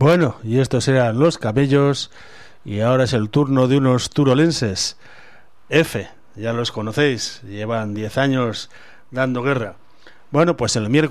Bueno, y estos eran Los Camellos, y ahora es el turno de unos turolenses. F, ya los conocéis, llevan 10 años dando guerra. Bueno, pues el miércoles